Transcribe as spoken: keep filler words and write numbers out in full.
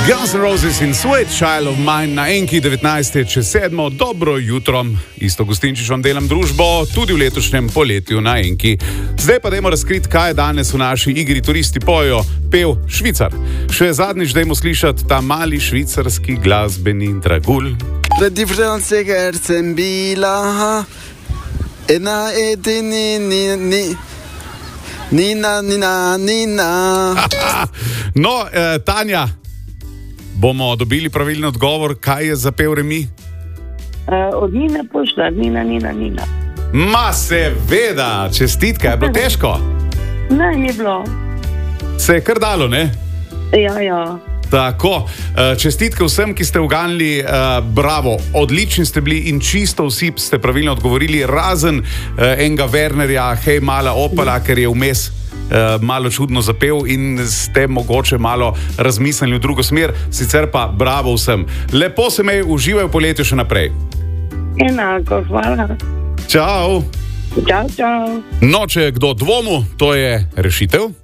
Guns N' Roses in Sweet Child of Mine na Enki devetnajst čez sedmo. Dobro jutro, Isto Gustinčič vam delam družbo tudi v letošnjem poletju na Enki. Zdaj pa dajmo razkriti, kaj je danes v naši igri Turisti pojejo, pel Švicar. Še zadnjič dajmo slišati ta mali švicarski glasbeni dragulj. Pred Franciger sem bila, ena edini, ni, ni, nina, nina, nina. No, eh, Tanja, bomo dobili pravilni odgovor, kaj je zapel Remi? Uh, od Nina pošla, Nina, Nina, Nina. Ma seveda, čestitka, je bilo težko? Ne, ni bilo. Se je kar dalo, ne? Ja, ja. Tako, čestitke vsem, ki ste uganili, bravo, odlični ste bili in čisto vsi ste pravilno odgovorili, razen enega Wernerja, hej mala Opala, ker je vmes malo čudno zapel in ste mogoče malo razmislili v drugo smer, sicer pa bravo vsem. Lepo se me uživaj v poletju še naprej. Enako, hvala. Čau. Čau, čau. No, če je kdo dvomil, to je rešitev.